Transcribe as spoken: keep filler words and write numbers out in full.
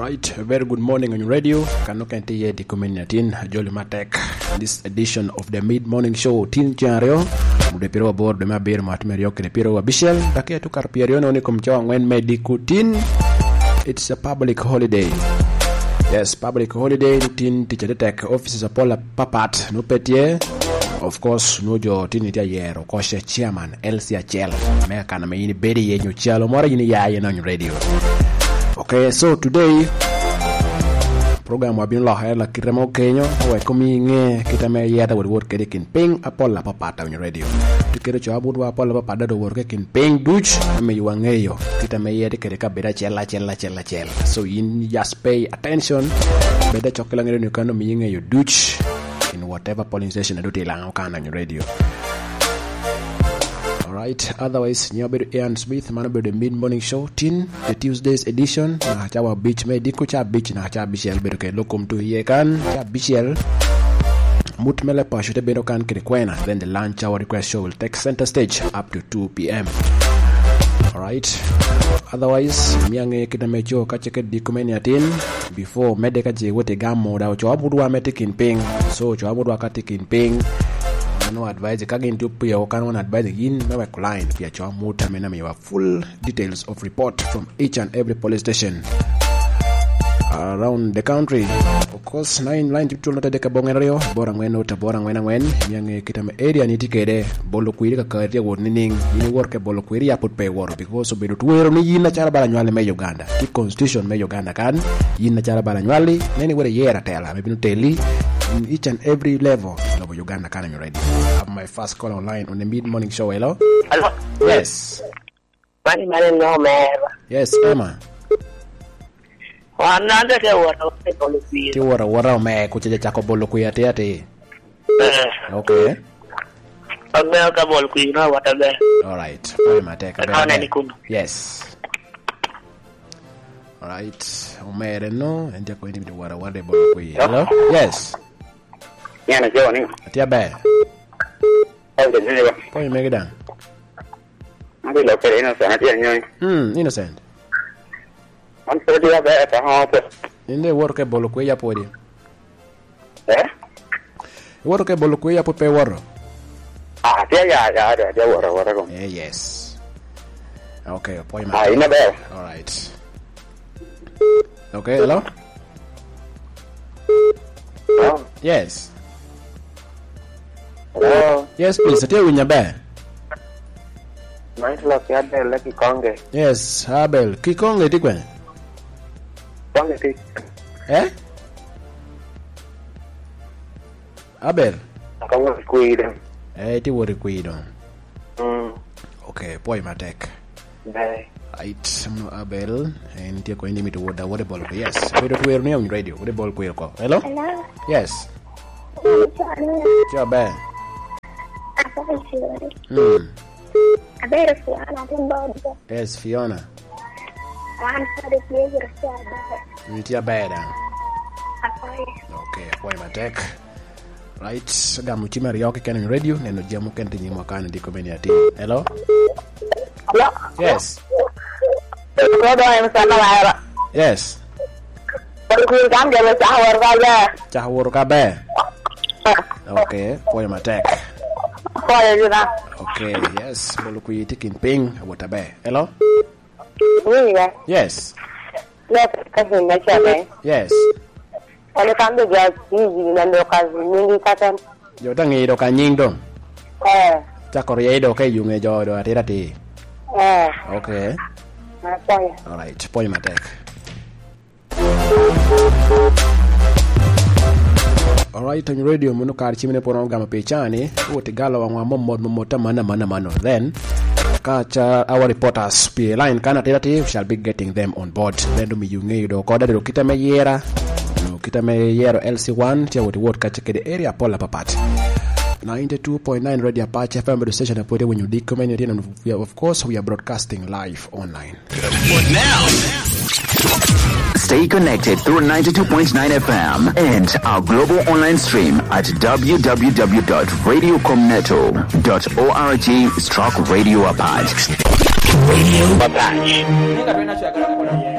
Alright, a very good morning on your radio. Kanokente ye di communitin Jolly Matek. This edition of the Mid Morning Show tin Jario. Mude piro wa board ma bir mat merio ke piro wa Bishel. Take to karpiero no ni kumchawa ngwen medikutin. It's a public holiday. Yes, public holiday tin teacher tech offices apola papat no petie. Of course, no jo tinitia yero koshe chairman L C H L. Me kana me yini bedi ye nyu chalo mora yini ya ye on radio. Okay, so today program wa bin la hela kiremo Kenya wa komi nge kitame yada wor wor kede kin ping apola papata on radio. Tikere cho abu wa apola papada do wor kin ping duch me yuangeyo kitame yede kede ka beda chela chela chela chela. So you just pay attention. Beda chokela ngere ni kano mi ngeyo duch in whatever polling station I do telang kan on radio. Alright, otherwise nyobe Ian Smith manabe the mid morning show tin the Tuesdays edition na chawa beach medico cha beach na cha Bishel bedoke lokum to here kan cha Bishel mutmele pa shote bedokan kirikwena. Then the lunch hour request show will take center stage up to two p.m. Alright, otherwise miange kidamecho kacheke dikumeni atin before medeka je wote gamo da cho abudwa metikin ping. So cho abudwa katikin ping no advise kagin to pia okan one advise yin mewa client pia cho muta mena mewa full details of report from each and every police station around the country. Of course nine line to not de kabongerio bora ngweno ta bora ngwena ngwen yang kita me area ni tikede bolo kwiri ka karia warning ni work bolo kwiri ya put pay war because be to wero ni yin na chara bala nywale me Uganda the constitution me Uganda kan yin na chara bala nywali neni wore yera tela me binu teli in each and every level of Uganda can you ready. I have my first call online on the mid morning show. Hello. Hello. Yes. Mani mani no me. Yes, Emma. Wananda ke wara ke bolo kuya. Ti wara wara me kucheja chako bolo kuya te ate. Okay. Ame ka bolo kuya na watabe. All right. Fine, ma take a yes. All right. Omere no and just going to wara wara bolo kuya. Hello. Yes. Yana jo ni. Atia ba. Oh, de ni ba. Poi me gidan. Abi lo kere ino sana dia nyoy. Hmm, innocent. On so dia ba ta ha to. Inde worke bolo kuya podi. Eh? Worke bolo kuya po pe woro. Ah, dia ya ya dia dia woro woro ko. Eh, yes. Okay, poi ma. Ah, ina ba. All right. Okay, hello. Oh. Yes. Hello. Yes, please. Atia winya ba. Maitla kya de la ki konge. Yes, Abel. Kikonge tikwe. Konge ti. Eh? Abel. Konge kuida. Eh, ti wori kuido. Mm. Okay, poi matek. Bye. Right, mno Abel. And tia ko indi mi to woda wode ball. Yes. We do wear ni on radio. Wode ball ko ko. Hello? Hello. Yes. Tia ba. Apa Fiona? Hmm. Ada Fiona timbo. Yes, Fiona. Wan pada dia bersiap. Tia ba da. Apa? Okay, poi matek. Right, gamu chima rioke kan radio neno jamu kan tinyi makana di komeni ati. Hello? Hello. Yes. Rodo yang sana lah. Yes. Bolo kuya kan dia cahwar kaya. Cahwar ka ba. Okay, poi matek. Kaya juna. Okay, yes. Bolo kuya tikin ping wata ba. Hello? Ni ya. Yes. Let kasi na siya eh. Yes. Ano kando dia ni na ndo kazi mingi katan. Yo tangi do kanying dong. Eh. Chakor ye do kay yung jo do atira ti. Eh. Okay. Apa ya? All right, poi matek. All right, on radio munu kar chimene pono gama pechani wote galo wa momod momota mana mana mano. Then kacha our reporters P line kana tirati shall be getting them on board. Then do mi yunge do koda do kita me yera. No kita me yero L C one tia wote wot kacha kede area pola papat. ninety-two point nine Radio Apache F M station apote when you dig community and we are, of course we are broadcasting live online. What now? Stay connected through ninety-two point nine F M and our global online stream at w w w dot radio comneto dot org stroke Radio Apache. Radio Apache.